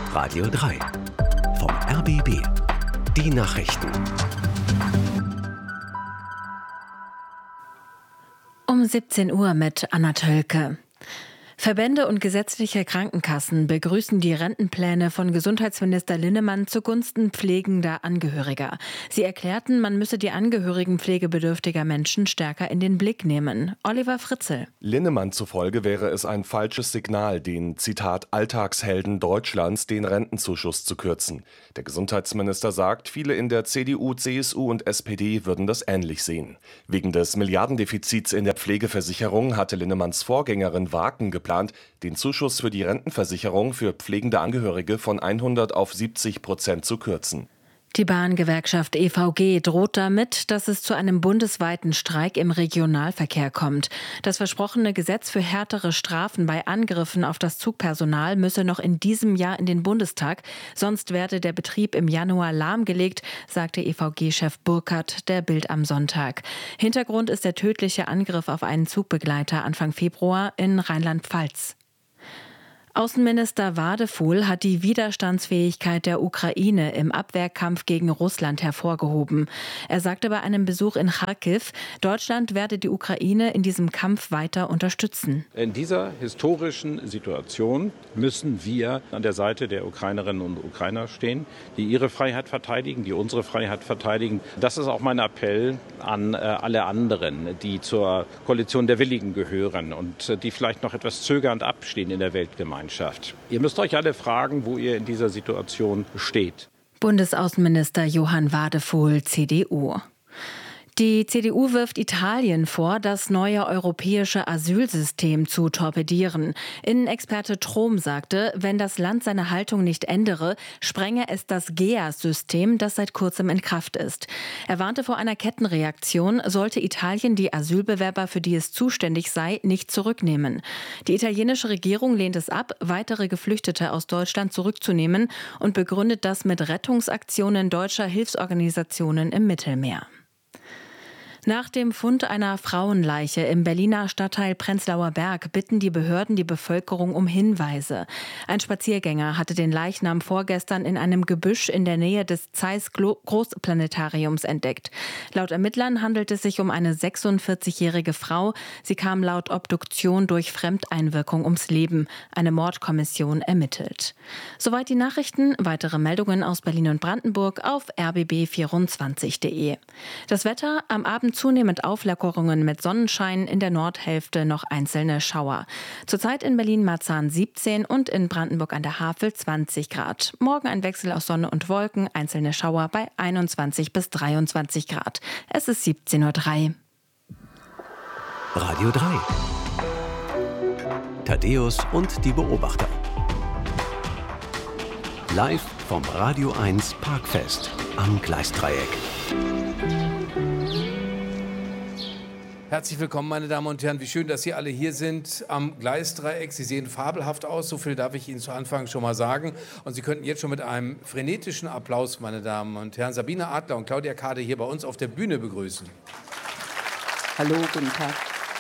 Radio 3 vom RBB. Die Nachrichten. Um 17 Uhr mit Anna Tölke. Verbände und gesetzliche Krankenkassen begrüßen die Rentenpläne von Gesundheitsminister Linnemann zugunsten pflegender Angehöriger. Sie erklärten, man müsse die Angehörigen pflegebedürftiger Menschen stärker in den Blick nehmen. Oliver Fritzl. Linnemann zufolge wäre es ein falsches Signal, den, Zitat, Alltagshelden Deutschlands den Rentenzuschuss zu kürzen. Der Gesundheitsminister sagt, viele in der CDU, CSU und SPD würden das ähnlich sehen. Wegen des Milliardendefizits in der Pflegeversicherung hatte Linnemanns Vorgängerin Waken geplant, den Zuschuss für die Rentenversicherung für pflegende Angehörige von 100 auf 70% zu kürzen. Die Bahngewerkschaft EVG droht damit, dass es zu einem bundesweiten Streik im Regionalverkehr kommt. Das versprochene Gesetz für härtere Strafen bei Angriffen auf das Zugpersonal müsse noch in diesem Jahr in den Bundestag, sonst werde der Betrieb im Januar lahmgelegt, sagte EVG-Chef Burkhardt der Bild am Sonntag. Hintergrund ist der tödliche Angriff auf einen Zugbegleiter Anfang Februar in Rheinland-Pfalz. Außenminister Wadefuhl hat die Widerstandsfähigkeit der Ukraine im Abwehrkampf gegen Russland hervorgehoben. Er sagte bei einem Besuch in Charkiw, Deutschland werde die Ukraine in diesem Kampf weiter unterstützen. In dieser historischen Situation müssen wir an der Seite der Ukrainerinnen und Ukrainer stehen, die ihre Freiheit verteidigen, die unsere Freiheit verteidigen. Das ist auch mein Appell an alle anderen, die zur Koalition der Willigen gehören und die vielleicht noch etwas zögernd abstehen in der Weltgemeinschaft. Ihr müsst euch alle fragen, wo ihr in dieser Situation steht. Bundesaußenminister Johann Wadefuhl, CDU. Die CDU wirft Italien vor, das neue europäische Asylsystem zu torpedieren. Innenexperte Trom sagte, wenn das Land seine Haltung nicht ändere, sprenge es das GEAS-System, das seit kurzem in Kraft ist. Er warnte vor einer Kettenreaktion, sollte Italien die Asylbewerber, für die es zuständig sei, nicht zurücknehmen. Die italienische Regierung lehnt es ab, weitere Geflüchtete aus Deutschland zurückzunehmen und begründet das mit Rettungsaktionen deutscher Hilfsorganisationen im Mittelmeer. Nach dem Fund einer Frauenleiche im Berliner Stadtteil Prenzlauer Berg bitten die Behörden die Bevölkerung um Hinweise. Ein Spaziergänger hatte den Leichnam vorgestern in einem Gebüsch in der Nähe des Zeiss Großplanetariums entdeckt. Laut Ermittlern handelt es sich um eine 46-jährige Frau. Sie kam laut Obduktion durch Fremdeinwirkung ums Leben. Eine Mordkommission ermittelt. Soweit die Nachrichten. Weitere Meldungen aus Berlin und Brandenburg auf rbb24.de. Das Wetter am Abend zunehmend Auflockerungen mit Sonnenschein, in der Nordhälfte noch einzelne Schauer. Zurzeit in Berlin-Marzahn 17 und in Brandenburg an der Havel 20 Grad. Morgen ein Wechsel aus Sonne und Wolken, einzelne Schauer bei 21 bis 23 Grad. Es ist 17:03 Uhr. Radio 3. Thaddäus und die Beobachter. Live vom Radio 1 Parkfest am Gleisdreieck. Herzlich willkommen, meine Damen und Herren. Wie schön, dass Sie alle hier sind am Gleisdreieck. Sie sehen fabelhaft aus, so viel darf ich Ihnen zu Anfang schon mal sagen. Und Sie könnten jetzt schon mit einem frenetischen Applaus, meine Damen und Herren, Sabine Adler und Claudia Kade hier bei uns auf der Bühne begrüßen. Hallo, guten Tag.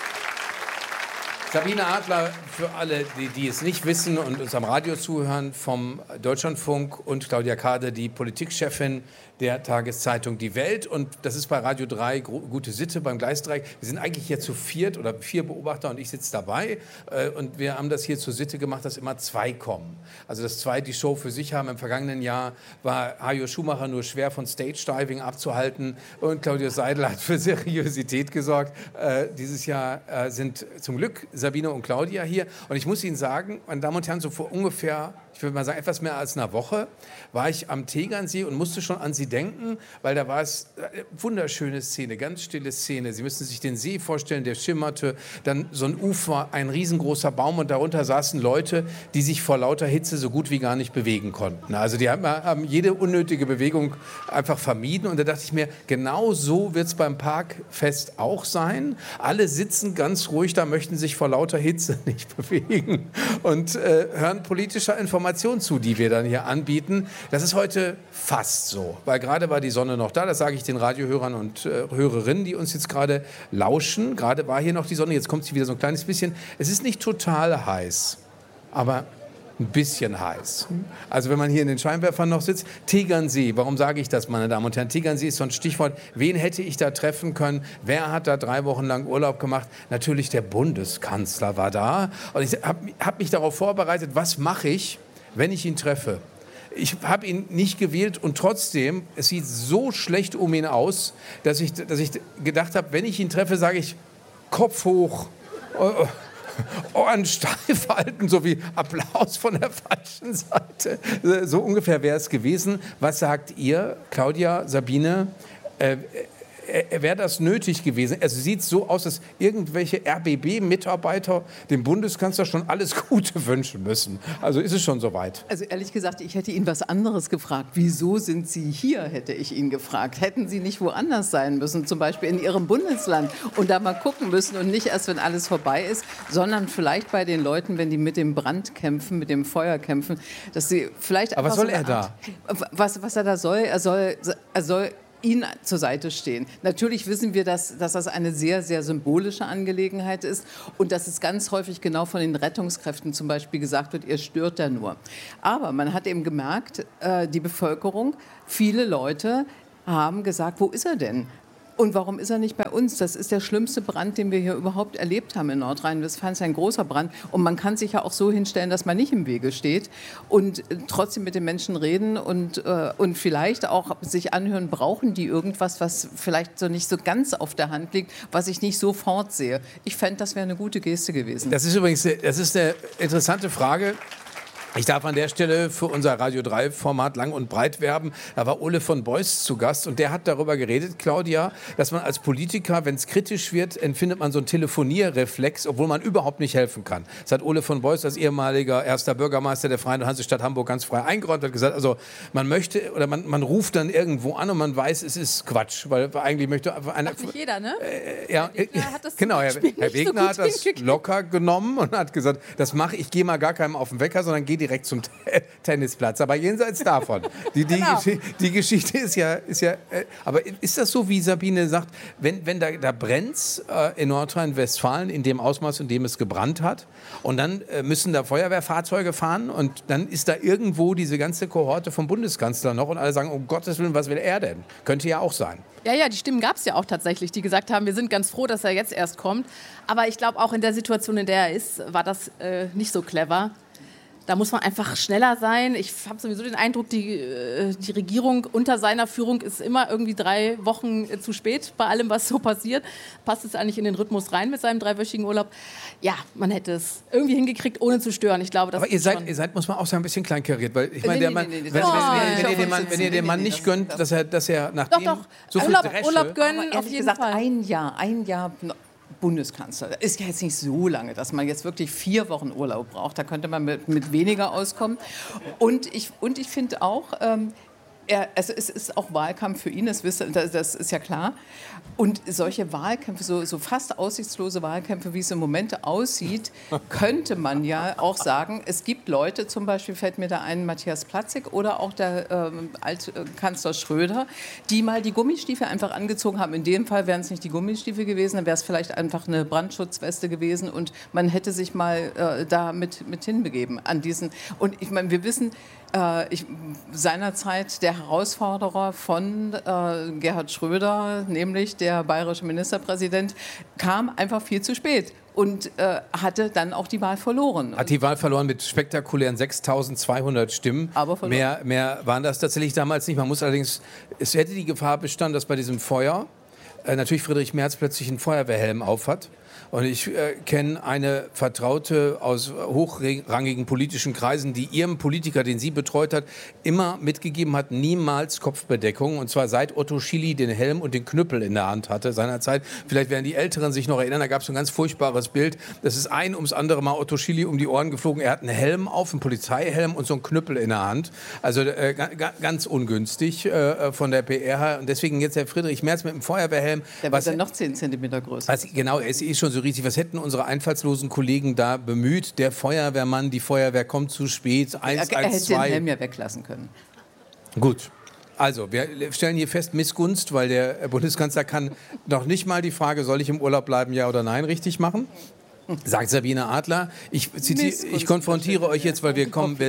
Sabine Adler, für alle, die es nicht wissen und uns am Radio zuhören, vom Deutschlandfunk, und Claudia Kade, die Politikchefin der Tageszeitung Die Welt. Und das ist bei Radio 3 gute Sitte beim Gleisdreieck. Wir sind eigentlich hier zu viert oder 4 Beobachter und ich sitze dabei. Und wir haben das hier zur Sitte gemacht, dass immer 2 kommen. Also dass 2 die Show für sich haben. Im vergangenen Jahr war Hajo Schumacher nur schwer von Stage-Diving abzuhalten und Claudius Seidel hat für Seriosität gesorgt. Dieses Jahr sind zum Glück Sabine und Claudia hier. Und ich muss Ihnen sagen, meine Damen und Herren, so vor ungefähr, ich würde mal sagen, etwas mehr als einer Woche war ich am Tegernsee und musste schon an Sie denken, weil da war es eine wunderschöne Szene, ganz stille Szene. Sie müssen sich den See vorstellen, der schimmerte, dann so ein Ufer, ein riesengroßer Baum und darunter saßen Leute, die sich vor lauter Hitze so gut wie gar nicht bewegen konnten. Also die haben jede unnötige Bewegung einfach vermieden und da dachte ich mir, genau so wird es beim Parkfest auch sein. Alle sitzen ganz ruhig da, möchten sich vor lauter Hitze nicht bewegen und hören politischer Information zu, die wir dann hier anbieten. Das ist heute fast so, weil gerade war die Sonne noch da, das sage ich den Radiohörern und Hörerinnen, die uns jetzt gerade lauschen. Gerade war hier noch die Sonne, jetzt kommt sie wieder so ein kleines bisschen. Es ist nicht total heiß, aber ein bisschen heiß. Also wenn man hier in den Scheinwerfern noch sitzt, Tegernsee, warum sage ich das, meine Damen und Herren? Tegernsee ist so ein Stichwort. Wen hätte ich da treffen können? Wer hat da 3 Wochen lang Urlaub gemacht? Natürlich der Bundeskanzler war da. Und ich habe mich darauf vorbereitet, was mache ich, wenn ich ihn treffe? Ich habe ihn nicht gewählt und trotzdem, es sieht so schlecht um ihn aus, dass ich gedacht habe, wenn ich ihn treffe, sage ich, Kopf hoch, Ohren steif halten, so wie Applaus von der falschen Seite. So ungefähr wäre es gewesen. Was sagt ihr, Claudia, Sabine? Wäre das nötig gewesen? Also sieht es so aus, dass irgendwelche RBB-Mitarbeiter dem Bundeskanzler schon alles Gute wünschen müssen. Also ist es schon soweit? Also ehrlich gesagt, ich hätte ihn was anderes gefragt. Wieso sind Sie hier, hätte ich ihn gefragt. Hätten Sie nicht woanders sein müssen, zum Beispiel in Ihrem Bundesland und da mal gucken müssen und nicht erst, wenn alles vorbei ist, sondern vielleicht bei den Leuten, wenn die mit dem Brand kämpfen, mit dem Feuer kämpfen, dass sie vielleicht... Aber was soll er da? Was er da soll? Er soll Ihnen zur Seite stehen. Natürlich wissen wir, dass das eine sehr, sehr symbolische Angelegenheit ist und dass es ganz häufig genau von den Rettungskräften zum Beispiel gesagt wird, ihr stört da nur. Aber man hat eben gemerkt, die Bevölkerung, viele Leute haben gesagt, wo ist er denn? Und warum ist er nicht bei uns? Das ist der schlimmste Brand, den wir hier überhaupt erlebt haben in Nordrhein-Westfalen. Es ist ein großer Brand. Und man kann sich ja auch so hinstellen, dass man nicht im Wege steht und trotzdem mit den Menschen reden und vielleicht auch sich anhören, brauchen die irgendwas, was vielleicht so nicht so ganz auf der Hand liegt, was ich nicht sofort sehe. Ich fände, das wäre eine gute Geste gewesen. Das ist übrigens eine interessante Frage. Ich darf an der Stelle für unser Radio 3-Format lang und breit werben. Da war Ole von Beust zu Gast und der hat darüber geredet, Claudia, dass man als Politiker, wenn es kritisch wird, empfindet man so einen Telefonierreflex, obwohl man überhaupt nicht helfen kann. Das hat Ole von Beust als ehemaliger erster Bürgermeister der Freien Hansestadt Hamburg ganz frei eingeräumt, hat gesagt, also man möchte oder man ruft dann irgendwo an und man weiß, es ist Quatsch, weil eigentlich möchte einfach einer... Nicht jeder, ne? Ja, hat das genau, Herr Wegner hat das locker genommen und hat gesagt, das mache ich, gehe mal gar keinem auf den Wecker, sondern gehe direkt zum Tennisplatz. Aber jenseits davon, die Geschichte ist ja, aber ist das so, wie Sabine sagt, wenn da brennt in Nordrhein-Westfalen in dem Ausmaß, in dem es gebrannt hat und dann müssen da Feuerwehrfahrzeuge fahren und dann ist da irgendwo diese ganze Kohorte vom Bundeskanzler noch und alle sagen, um Gottes Willen, was will er denn? Könnte ja auch sein. Ja, die Stimmen gab es ja auch tatsächlich, die gesagt haben, wir sind ganz froh, dass er jetzt erst kommt. Aber ich glaube, auch in der Situation, in der er ist, war das nicht so clever. Da muss man einfach schneller sein. Ich habe sowieso den Eindruck, die Regierung unter seiner Führung ist immer irgendwie 3 Wochen zu spät bei allem, was so passiert. Passt es eigentlich in den Rhythmus rein mit seinem 3-wöchigen Urlaub? Ja, man hätte es irgendwie hingekriegt, ohne zu stören. Ich glaube, das aber ihr seid, muss man auch sagen, ein bisschen kleinkariert. Weil ich meine, wenn ihr dem Mann nicht gönnt, dass er nachdem so viel Dresche... Urlaub gönnen, auf jeden Fall. Ein Jahr Bundeskanzler. Das ist ja jetzt nicht so lange, dass man jetzt wirklich 4 Wochen Urlaub braucht. Da könnte man mit weniger auskommen. Und ich finde auch, es ist auch Wahlkampf für ihn, das ist ja klar. Und solche Wahlkämpfe, so fast aussichtslose Wahlkämpfe, wie es im Moment aussieht, könnte man ja auch sagen, es gibt Leute, zum Beispiel fällt mir da ein Matthias Platzek oder auch der Altkanzler Schröder, die mal die Gummistiefel einfach angezogen haben. In dem Fall wären es nicht die Gummistiefel gewesen, dann wäre es vielleicht einfach eine Brandschutzweste gewesen und man hätte sich mal da mit hinbegeben an diesen. Und ich meine, wir wissen, seinerzeit der Herausforderer von Gerhard Schröder, nämlich der bayerische Ministerpräsident, kam einfach viel zu spät und hatte dann auch die Wahl verloren. Hat die Wahl verloren mit spektakulären 6.200 Stimmen. Aber verloren. Mehr waren das tatsächlich damals nicht. Man muss allerdings, es hätte die Gefahr bestanden, dass bei diesem Feuer natürlich Friedrich Merz plötzlich einen Feuerwehrhelm aufhat. Und ich kenne eine Vertraute aus hochrangigen politischen Kreisen, die ihrem Politiker, den sie betreut hat, immer mitgegeben hat, niemals Kopfbedeckung. Und zwar seit Otto Schily den Helm und den Knüppel in der Hand hatte seinerzeit. Vielleicht werden die Älteren sich noch erinnern, da gab es ein ganz furchtbares Bild. Das ist ein ums andere Mal Otto Schily um die Ohren geflogen. Er hat einen Helm auf, einen Polizeihelm und so einen Knüppel in der Hand. Also ganz ungünstig von der PR her. Und deswegen jetzt der Friedrich Merz mit dem Feuerwehrhelm. Der wird dann noch 10 Zentimeter größer. Genau, er ist schon so riesig. Was hätten unsere einfallslosen Kollegen da bemüht? Der Feuerwehrmann, die Feuerwehr kommt zu spät. 112. Er hätte den Helm ja weglassen können. Gut. Also, wir stellen hier fest, Missgunst, weil der Bundeskanzler kann noch nicht mal die Frage, soll ich im Urlaub bleiben, ja oder nein, richtig machen? Sagt Sabine Adler. Ich konfrontiere euch jetzt, weil wir kommen,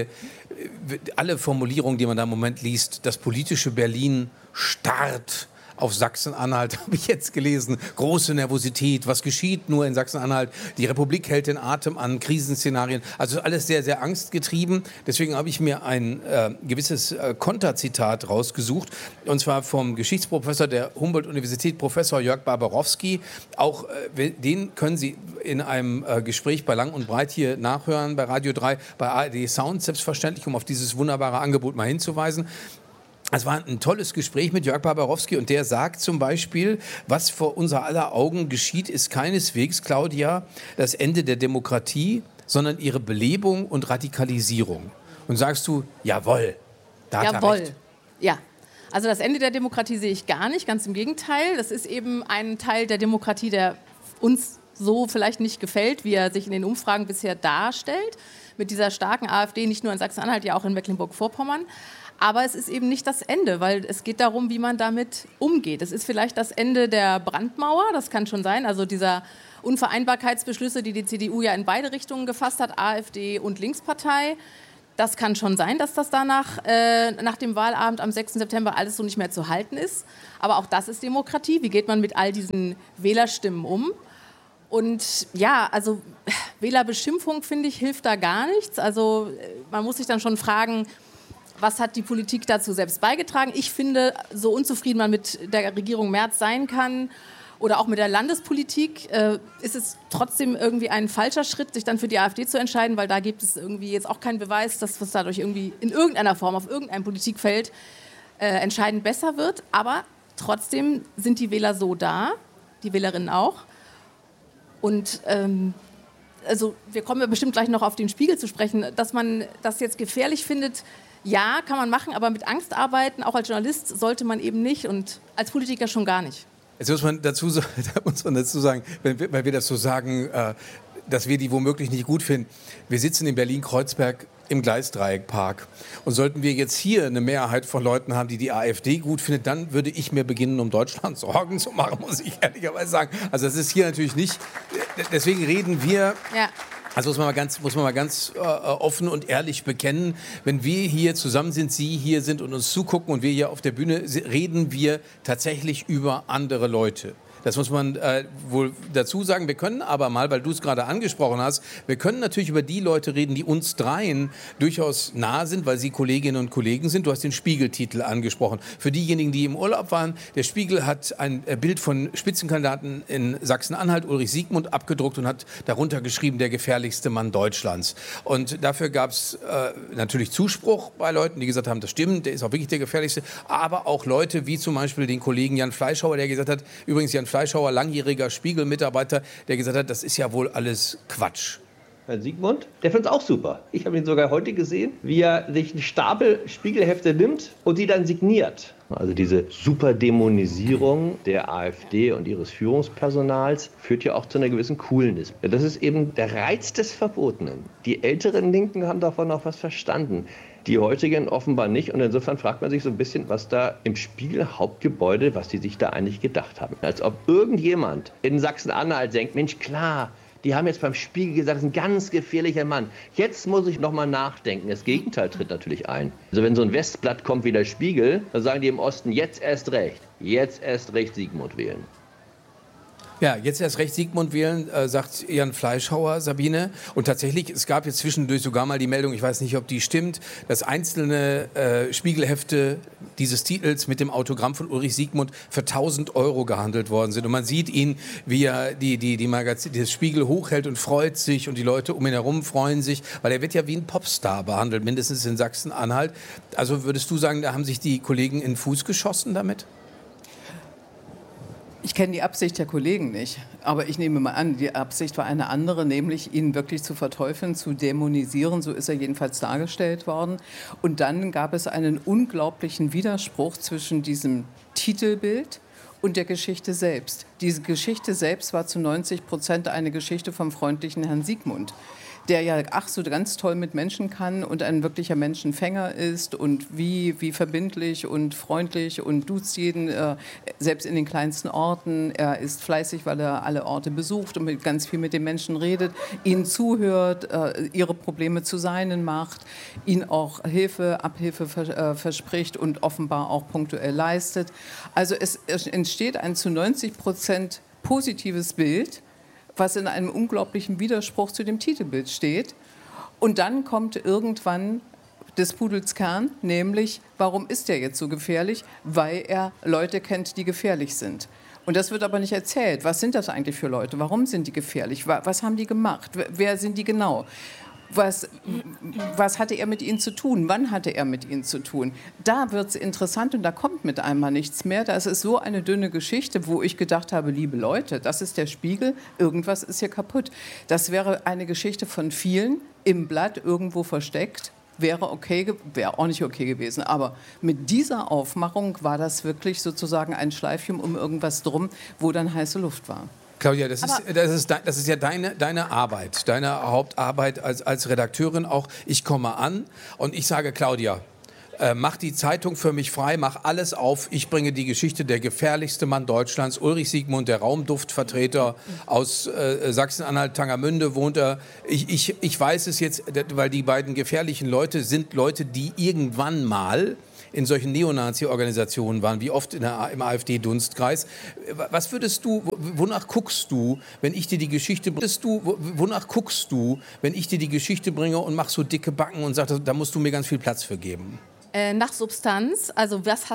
alle Formulierungen, die man da im Moment liest, das politische Berlin starrt auf Sachsen-Anhalt, habe ich jetzt gelesen. Große Nervosität. Was geschieht nur in Sachsen-Anhalt? Die Republik hält den Atem an, Krisenszenarien. Also alles sehr, sehr angstgetrieben. Deswegen habe ich mir ein gewisses Konterzitat rausgesucht. Und zwar vom Geschichtsprofessor der Humboldt-Universität, Professor Jörg Barbarowski. Auch den können Sie in einem Gespräch bei Lang und Breit hier nachhören, bei Radio 3, bei ARD Sound selbstverständlich, um auf dieses wunderbare Angebot mal hinzuweisen. Es war ein tolles Gespräch mit Jörg Barbarowski und der sagt zum Beispiel, was vor unser aller Augen geschieht, ist keineswegs, Claudia, das Ende der Demokratie, sondern ihre Belebung und Radikalisierung. Und sagst du, jawohl, da hat er recht. Ja. Also das Ende der Demokratie sehe ich gar nicht, ganz im Gegenteil. Das ist eben ein Teil der Demokratie, der uns so vielleicht nicht gefällt, wie er sich in den Umfragen bisher darstellt, mit dieser starken AfD, nicht nur in Sachsen-Anhalt, ja auch in Mecklenburg-Vorpommern. Aber es ist eben nicht das Ende, weil es geht darum, wie man damit umgeht. Es ist vielleicht das Ende der Brandmauer, das kann schon sein, also dieser Unvereinbarkeitsbeschlüsse, die CDU ja in beide Richtungen gefasst hat, AfD und Linkspartei. Das kann schon sein, dass das danach, nach dem Wahlabend am 6. September alles so nicht mehr zu halten ist. Aber auch das ist Demokratie. Wie geht man mit all diesen Wählerstimmen um? Und ja, also Wählerbeschimpfung, finde ich, hilft da gar nichts. Also man muss sich dann schon fragen, was hat die Politik dazu selbst beigetragen? Ich finde, so unzufrieden man mit der Regierung Merz sein kann oder auch mit der Landespolitik, ist es trotzdem irgendwie ein falscher Schritt, sich dann für die AfD zu entscheiden, weil da gibt es irgendwie jetzt auch keinen Beweis, dass was dadurch irgendwie in irgendeiner Form auf irgendein Politikfeld entscheidend besser wird. Aber trotzdem sind die Wähler so da, die Wählerinnen auch. Und also wir kommen ja bestimmt gleich noch auf den Spiegel zu sprechen, dass man das jetzt gefährlich findet. Ja, kann man machen, aber mit Angst arbeiten, auch als Journalist, sollte man eben nicht und als Politiker schon gar nicht. Jetzt muss man dazu sagen, weil wir das so sagen, dass wir die womöglich nicht gut finden. Wir sitzen in Berlin-Kreuzberg im Gleisdreieckpark. Und sollten wir jetzt hier eine Mehrheit von Leuten haben, die AfD gut findet, dann würde ich mir beginnen, um Deutschland Sorgen zu machen, muss ich ehrlicherweise sagen. Also das ist hier natürlich nicht. Deswegen reden wir. Ja. Also muss man mal ganz offen und ehrlich bekennen, wenn wir hier zusammen sind, Sie hier sind und uns zugucken und wir hier auf der Bühne, reden wir tatsächlich über andere Leute. Das muss man wohl dazu sagen. Wir können aber mal, weil du es gerade angesprochen hast, wir können natürlich über die Leute reden, die uns dreien durchaus nah sind, weil sie Kolleginnen und Kollegen sind. Du hast den Spiegel-Titel angesprochen. Für diejenigen, die im Urlaub waren, der Spiegel hat ein Bild von Spitzenkandidaten in Sachsen-Anhalt, Ulrich Siegmund, abgedruckt und hat darunter geschrieben, der gefährlichste Mann Deutschlands. Und dafür gab es natürlich Zuspruch bei Leuten, die gesagt haben, das stimmt, der ist auch wirklich der gefährlichste. Aber auch Leute wie zum Beispiel den Kollegen Jan Fleischhauer, der gesagt hat, übrigens Jan Fleischhauer, langjähriger Spiegel-Mitarbeiter, der gesagt hat, das ist ja wohl alles Quatsch. Herr Siegmund, der findet es auch super. Ich habe ihn sogar heute gesehen, wie er sich einen Stapel Spiegelhefte nimmt und die dann signiert. Also diese Superdämonisierung der AfD und ihres Führungspersonals führt ja auch zu einer gewissen Coolness. Das ist eben der Reiz des Verbotenen. Die älteren Linken haben davon noch was verstanden. Die heutigen offenbar nicht. Und insofern fragt man sich so ein bisschen, was da im Spiegel-Hauptgebäude, was die sich da eigentlich gedacht haben. Als ob irgendjemand in Sachsen-Anhalt denkt, Mensch, klar, die haben jetzt beim Spiegel gesagt, das ist ein ganz gefährlicher Mann. Jetzt muss ich noch mal nachdenken. Das Gegenteil tritt natürlich ein. Also wenn so ein Westblatt kommt wie der Spiegel, dann sagen die im Osten, jetzt erst recht Siegmund wählen. Ja, jetzt erst recht Siegmund wählen, sagt Jan Fleischhauer, Sabine. Und tatsächlich, es gab jetzt zwischendurch sogar mal die Meldung, ich weiß nicht, ob die stimmt, dass einzelne Spiegelhefte dieses Titels mit dem Autogramm von Ulrich Siegmund für 1.000 € gehandelt worden sind. Und man sieht ihn, wie er das Spiegel hochhält und freut sich und die Leute um ihn herum freuen sich, weil er wird ja wie ein Popstar behandelt, mindestens in Sachsen-Anhalt. Also würdest du sagen, da haben sich die Kollegen in den Fuß geschossen damit? Ich kenne die Absicht der Kollegen nicht, aber ich nehme mal an, die Absicht war eine andere, nämlich ihn wirklich zu verteufeln, zu dämonisieren, so ist er jedenfalls dargestellt worden. Und dann gab es einen unglaublichen Widerspruch zwischen diesem Titelbild und der Geschichte selbst. Diese Geschichte selbst war zu 90% eine Geschichte vom freundlichen Herrn Siegmund, der ja so ganz toll mit Menschen kann und ein wirklicher Menschenfänger ist und wie verbindlich und freundlich und duzt jeden, selbst in den kleinsten Orten. Er ist fleißig, weil er alle Orte besucht und ganz viel mit den Menschen redet, ihnen zuhört, ihre Probleme zu seinen macht, ihnen auch Abhilfe verspricht und offenbar auch punktuell leistet. Also es entsteht ein zu 90% positives Bild, was in einem unglaublichen Widerspruch zu dem Titelbild steht. Und dann kommt irgendwann des Pudels Kern, nämlich, warum ist er jetzt so gefährlich? Weil er Leute kennt, die gefährlich sind. Und das wird aber nicht erzählt. Was sind das eigentlich für Leute? Warum sind die gefährlich? Was haben die gemacht? Wer sind die genau? Was hatte er mit ihnen zu tun? Wann hatte er mit ihnen zu tun? Da wird es interessant und da kommt mit einmal nichts mehr. Das ist so eine dünne Geschichte, wo ich gedacht habe, liebe Leute, das ist der Spiegel, irgendwas ist hier kaputt. Das wäre eine Geschichte von vielen, im Blatt irgendwo versteckt. Wäre auch nicht okay gewesen. Aber mit dieser Aufmachung war das wirklich sozusagen ein Schleifchen um irgendwas drum, wo dann heiße Luft war. Claudia, das ist ja deine Arbeit, deine Hauptarbeit als Redakteurin auch. Ich komme an und ich sage, Claudia, mach die Zeitung für mich frei, mach alles auf. Ich bringe die Geschichte der gefährlichste Mann Deutschlands, Ulrich Siegmund, der Raumduftvertreter aus Sachsen-Anhalt, Tangermünde wohnt er. Ich weiß es jetzt, weil die beiden gefährlichen Leute sind Leute, die irgendwann mal in solchen Neonazi-Organisationen waren, wie oft im AfD-Dunstkreis. Was würdest du, wonach guckst du, wenn ich dir die Geschichte bringe und mach so dicke Backen und sag, da musst du mir ganz viel Platz für geben? Nach Substanz, also was